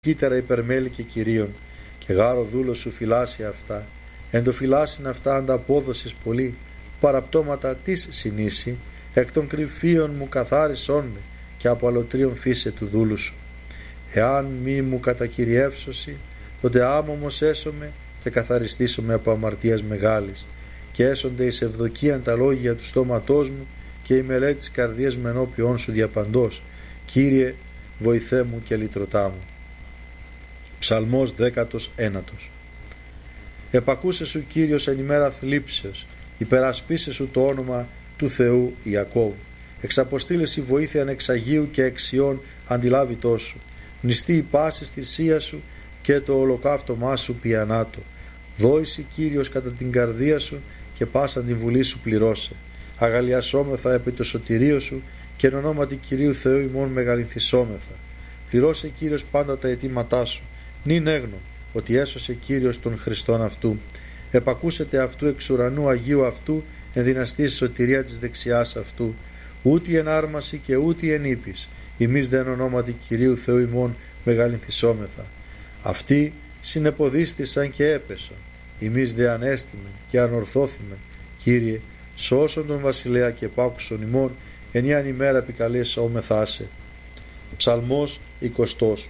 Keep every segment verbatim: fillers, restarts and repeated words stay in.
κύτταρα υπερμέλη και κυρίων, και γάρο δούλο σου φυλάσσει αυτά, εν το φυλάσσιν αυτά ανταπόδοσης πολύ, παραπτώματα της συνήσει, εκ των κρυφίων μου καθάρισόν με, και από αλωτρίων φύσε του δούλου σου. Εάν μη μου κατακυριεύσωση, τότε άμωμος έσωμε και καθαριστήσομαι από αμαρτίας μεγάλης, και έσονται εις ευδοκίαν τα λόγια του στόματός μου και η μελέτη της καρδίας μου ενώπιον σου διαπαντός. Κύριε, βοηθέ μου και λυτρωτά μου. Ψαλμός δέκατος ένατος. Επακούσε σου Κύριος εν ημέρα θλίψεως, υπερασπίσε σου το όνομα του Θεού Ιακώβ. Εξαποστήλες η βοήθεια εξ Αγίου και εξιών αντιλάβητός σου. Μνηστεί η πάση θυσία σου και το ολοκαύτωμά σου πιανάτο. Δόηση Κύριος κατά την καρδία σου και πάσαν την βουλή σου πληρώσε. Αγαλιασόμεθα επί το σωτηρίο σου και εν ονόματι Κυρίου Θεού ημών μεγαλυνθισόμεθα. Πληρώσε Κύριος πάντα τα αιτήματά σου. Νυν έγνω ότι έσωσε Κύριος τον Χριστόν αυτού. Επακούσετε αυτού εξ ουρανού Αγίου αυτού, εν δυναστή σωτηρία της δεξιάς αυτού. Ούτε εν άρμαση και ούτε εν ύπης. Ημείς δεν ονόματι Κυρίου Θεού ημών μεγαλυνθισόμεθα. Αυτοί συνεποδίστησαν και έπεσαν. Ημείς δε ανέστημεν και ανορθώθημεν. Κύριε, σώσον τον βασιλέα και πάκουσον ημών, ενιαν ημέρα επικαλέσαομεθά σε. Ψαλμός εικοστός.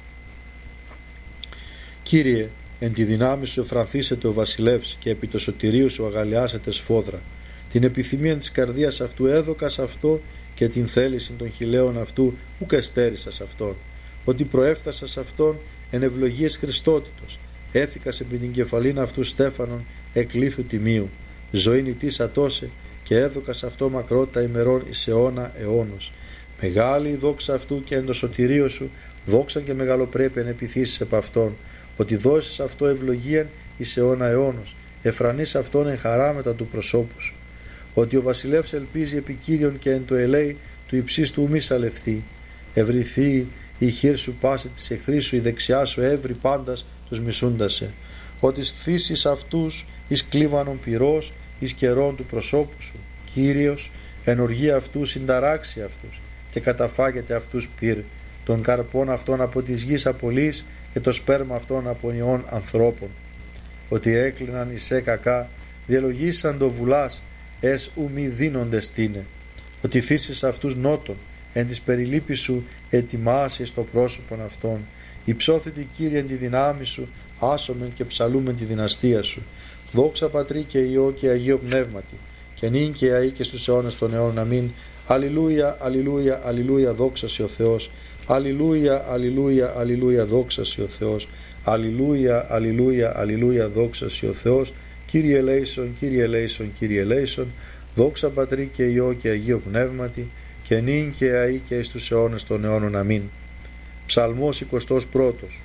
Κύριε, εν τη δυνάμει σου εφρανθήσετε ο βασιλεύς και επί το σωτηρίου σου αγαλιάσετε σφόδρα. Την επιθυμία της καρδίας αυτού έδωκας αυτό και την θέληση των χιλέων αυτού ουκ εστέρισα σ' αυτόν. Ότι προέφθασα σ' αυτόν εν ευλογίες Χριστότητος. Έθηκας επί την κεφαλήν αυτού στέφανον εκλήθου τιμίου. Ζωήν ητής ατώσε και έδωκας αυτό μακρότητα ημερών εις αιώνα αιώνος. Μεγάλη η δόξα αυτού και εν το σωτηρίο σου, δόξαν και μεγαλοπρέπεια εν επιθύσεις επ' αυτόν. Ότι δώσεις αυτό ευλογίαν εις αιώνα αιώνος, εφρανείς αυτόν εν χαρά μετά του προσώπου σου. Ότι ο βασιλεύς ελπίζει επί Κύριον και εν το ελέη του υψίστου μη σαλευθεί. Ευρυθεί η χείρ σου πάση της εχθρής σου, η δεξιά σου έβρι πάντας τους μισούντασε. Ότι στήσεις αυτούς εις κλίβανον πυρός, εις καιρών του προσώπου σου. Κύριος εν οργή αυτού συνταράξει αυτούς και καταφάγεται αυτούς πυρ, των καρπών αυτών από της γης απολύς και το σπέρμα αυτών από ιών ανθρώπων. Ότι έκλειναν εις σε κακά, διαλογήσαν το βουλάς, εσ ου μη δίνονται στήνε. Ότι θύσεις αυτούς νότων, εν της περιλήπης σου ετοιμάσεις το πρόσωπον αυτών. Υψώθητη Κύριε εν τη δυνάμει σου, άσομεν και ψαλούμεν τη δυναστεία σου. Δόξα Πατρί και Υιό και Αγίο Πνεύματι, και νυν και αεί και στους αιώνας των αιώνων. Αμήν. Αλληλούια, αλληλούια, αλληλούια, δόξα σε ο Θεός. Αλληλούια, αλληλούια, αλληλούια, δόξα σε ο Θεός. Αλληλούια, αλληλούια, αλληλούια, δόξα σε ο Θεός. Κύριε ελέησον, Κύριε ελέησον, Κύριε ελέησον. Δόξα Πατρί και Υιό και Αγίο Πνεύματι, και νυν και αεί και εις τους αιώνας των αιώνων. Αμήν. Ψαλμός εικοστός πρώτος.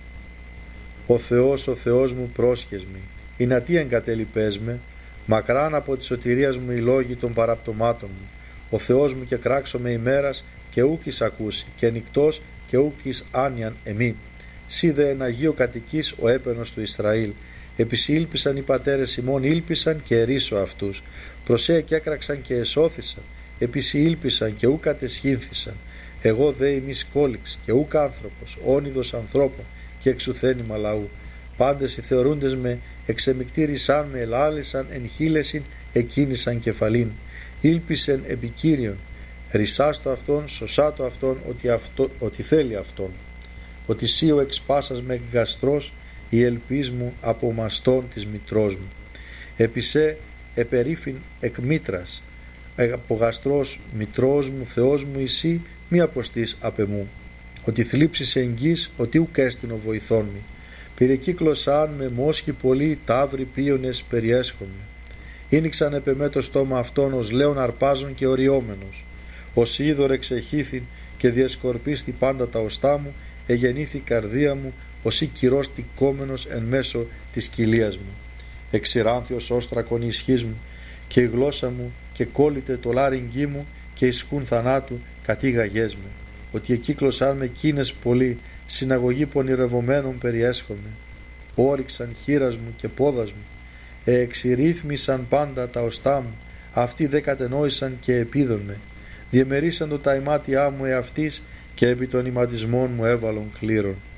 Ο Θεός, ο Θεός μου πρόσχες μη, ή να τι εγκατέλειπες με, μακράν από τη σωτηρίας μου οι λόγοι των παραπτωμάτων μου. Ο Θεός μου και κράξω με ημέρας και ούκης ακούσει, και νυκτός και ούκης άνιαν εμή. Σύ δε εν Αγίο κατοικείς ο έπαινος του Ισραήλ. Επισή ήλπισαν οι πατέρες ημών, ήλπισαν και ερίσω αυτούς. Προσέ και έκραξαν και εσώθησαν. Επισή ήλπισαν και ούκ κατεσχύνθησαν. Εγώ δε ημί κόλυξ και ούκ άνθρωπος, όνειδος ανθρώπων και εξουθένημα λαού. Πάντες οι θεωρούντες με εξεμικτήρισαν με, ελάλησαν εν χείλεσιν, εκκίνησαν κεφαλήν. Ήλπισεν επί Κύριον, ρισάστο αυτόν, σωσάτο αυτόν, ότι, αυτό, ότι θέλει αυτόν. Ότι σύ ο εξπάσας με γαστρός, η ελπίς μου από μαστόν της μητρός μου. Επισέ επερίφην εκ μήτρας, από γαστρός μητρός μου, Θεός μου εσύ, μη αποστείς απ' εμού. Ότι θλίψεις εγγύς, ότι ουκ έστεινο βοηθόν μη. Πυρεκύκλωσαν με μόσχοι πολλοί, ταύροι πίονες περιέσχομαι. Ήνιξαν επ' εμέ το στόμα αυτόν, ως λέον αρπάζων και οριόμενος. Ως είδωρ εξεχήθην και διασκορπίστη πάντα τα οστά μου, εγεννήθη η καρδία μου, ως ή κυρός τικόμενος εν μέσω της κοιλίας μου. Εξηράνθιος όστρακον η ισχύς μου, και η γλώσσα μου, και κόλλητε το λάριγγί μου, και ισχούν θανάτου κατήγαγές με. Ότι εκύκλωσαν με κίνες πολλοί, συναγωγή πονηρευομένων περιέσχομαι. Όριξαν χείρας μου και πόδας μου, εξηρύθμισαν πάντα τα οστά μου, αυτοί δε κατενόησαν και επίδον με. Διεμερίσαν το τα ημάτια μου εαυτής, και επί των ηματισμών μου έβαλον κλήρων.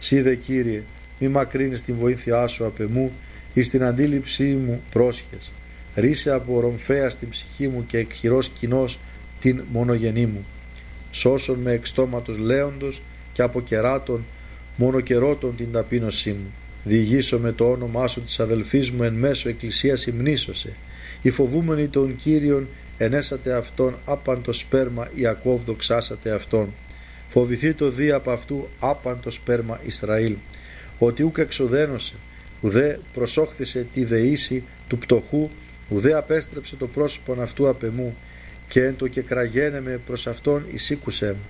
Σύ δε Κύριε, μη μακρύνεις την βοήθειά σου απ' εμού, εις την αντίληψή μου πρόσχες. Ρίσε από ρομφαία στην ψυχή μου και εκ χειρός κοινός την μονογενή μου. Σώσον με εξ στόματος λέοντος και από κεράτων μονοκερότων την ταπείνωσή μου. Διηγήσω με το όνομά σου της αδελφής μου εν μέσω εκκλησίας υμνήσωσε. Οι φοβούμενοι των Κύριων ενέσατε αυτόν άπαντο σπέρμα Ιακώβ δοξάσατε αυτόν. Φοβηθεί το δι από αυτού άπαντο σπέρμα Ισραήλ. Ότι ούκ εξοδένωσε, ουδέ προσόχθησε τη δεήση του πτωχού, ουδέ απέστρεψε το πρόσωπον αυτού απ' εμού, και εν το και κραγένε με προς αυτόν εισήκουσέ μου.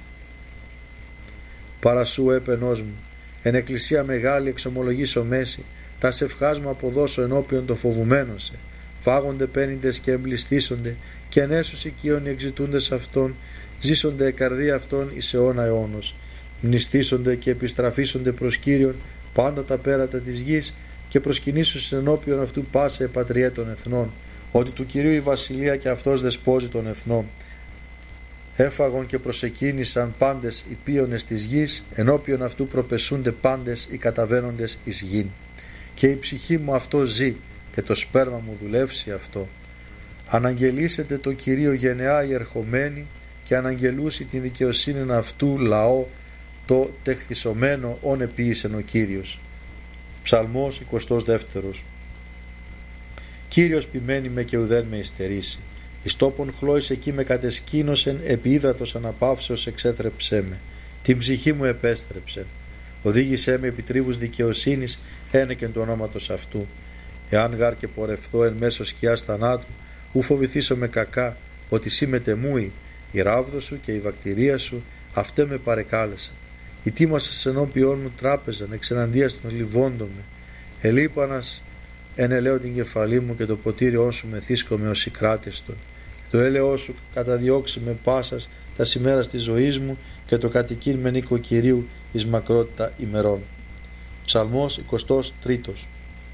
Παρασού έπαινός μου, εν εκκλησία μεγάλη εξομολογήσω μέση, τα σευχάς μου αποδώσω ενώπιον το φοβουμένων σε. Φάγονται πένιντες και εμπληστήσονται, και εν έσους οικείων εξητούντες αυτών, ζήσονται η καρδία αυτών εις αιώνα αιώνος. Μνηστήσονται και επιστραφήσονται προς Κύριον πάντα τα πέρατα της γης, και προσκυνήσουν ενώπιον αυτού πάσε πατριέ των εθνών, ότι του Κυρίου η βασιλεία και αυτός δεσπόζει των εθνών. Έφαγον και προσεκίνησαν πάντες οι πίονες της γης, ενώπιον αυτού προπεσούνται πάντες οι καταβαίνοντες εις γην. Και η ψυχή μου αυτό ζει, και το σπέρμα μου δουλεύσει αυτό. Αναγγελίσετε το Κυρίο γενεά οι ερχομένοι, και αναγγελούσι την δικαιοσύνη αυτού λαό, το τεχθισωμένο όν επίησεν ο Κύριος. Ψαλμός εικοστός δεύτερος. Κύριος ποιμένη με και ουδέν με υστερήσει. Εις τόπον χλώης εκεί με κατεσκήνωσεν, επί ύδατος αναπαύσεως εξέθρεψέ με. Την ψυχή μου επέστρεψεν. Οδήγησέ με επί τρίβους δικαιοσύνης, ένεκεν του ονόματος αυτού. Εάν γάρ και πορευθώ εν μέσω σκιάς θανάτου, ου φοβηθήσω με κακά, ότι σύ μετεμούει, η ράβδο σου και η βακτηρία σου, αυτέ με παρεκάλεσαν. Ητήμασες ενώπιόν μου τράπεζαν, εξεναντίας των λιβόντων με. Ελείπανας εν ελαίο την κεφαλή μου, και το ποτήριό σου μεθύσκομαι ως ικράτιστον. Και το έλεό σου καταδιώξει με πάσας τα σημέρας της ζωής μου, και το κατοικήν με νίκο Κυρίου εις μακρότητα ημερών. Ψαλμός εικοστός τρίτος.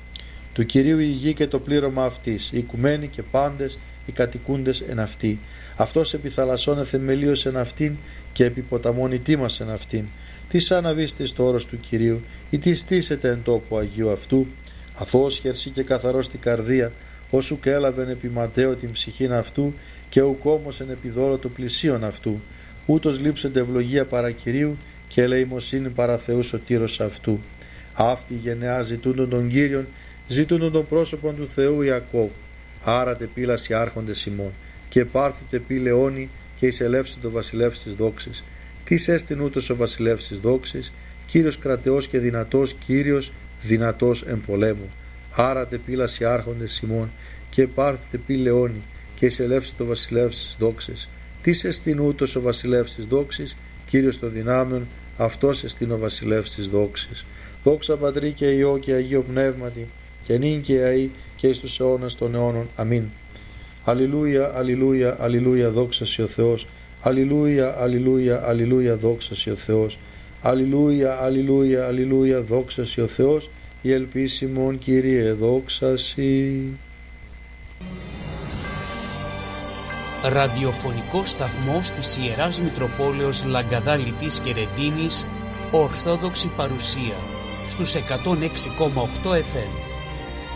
Του Κυρίου η γη και το πλήρωμα αυτής, οι οικουμένοι και πάντες οι κατοικούντες εν αυτή. Αυτός επί θαλασσών εθεμελίωσεν αυτήν, και επί ποταμών ητήμασεν αυτήν. Τι σαν να βίστης το όρος του Κυρίου, ή τι στήσετε εν τόπο Αγίου αυτού. Αθώος χερσί και καθαρός την καρδία, όσου και έλαβεν επί ματέο την ψυχήν αυτού, και ουκ όμως εν επιδόρω το πλησίον αυτού. Ούτως λείψεται ευλογία παρά Κυρίου, και ελεημοσύνη παρά Θεού σωτήρος αυτού. Αυτή η γενεά ζητούντον των Κύριων, ζητούντον των πρόσωπων του Θεού Ιακώβ. Άρατε πύλας οι άρχοντες ημών, και πάρθητε πύ λεόνι, και εισελεύσετε το βασιλεύς της δόξης. Τις έστειν ούτως ο βασιλεύς της δόξης, Κύριος κρατεός και δυνατός, Κύριος δυνατός εν πολέμου. Άρατε πύλας οι άρχοντες ημών, και πάρθητε πύ λεόνι, και εισελεύσετε το βασιλεύς της δόξης. Τις έστειν ούτως ο βασιλεύς της δόξης, Κύριος των δυνάμεων, αυτός εστίν ο βασιλεύς της δόξης. Δόξα Πατρί και Υιό και Αγίο Πνεύματι, και νυν και αεί και εις τους αιώνας των αιώνων. Αμήν. Αλληλούια, αλληλούια, αλληλούια, δόξα σοι ο Θεός. Αλληλούια, αλληλούια, αλληλούια, δόξα σοι ο Θεός. Αλληλούια, αλληλούια, αλληλούια, δόξα σοι ο Θεός. Η ελπίσιμον Κύριε, δόξα σοι. Ραδιοφωνικός σταθμός της Ιεράς Μητροπόλεως Λαγκαδάλητης και Ρεντίνης, Ορθόδοξη παρουσία στους εκατόν έξι κόμμα οκτώ εφ εμ.